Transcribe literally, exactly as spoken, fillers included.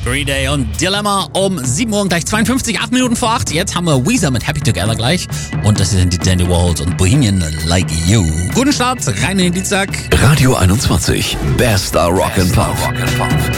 Green Day und Dilemma um sieben Uhr, gleich zweiundfünfzig, acht Minuten vor acht. Jetzt haben wir Weezer mit Happy Together gleich. Und das sind die Dandy Warhols und Bohemian Like You. Guten Start, rein in den Dienstag. Radio einundzwanzig, bester Rock and Pop.